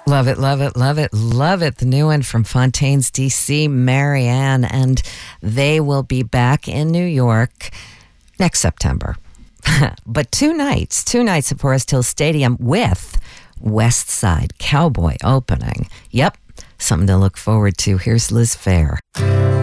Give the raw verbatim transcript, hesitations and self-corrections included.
Love it, love it, love it, love it. The new one from Fontaines, D C, Marianne. And they will be back in New York next September. But two nights, two nights at Forest Hill Stadium with West Side Cowboy opening. Yep, something to look forward to. Here's Liz Phair.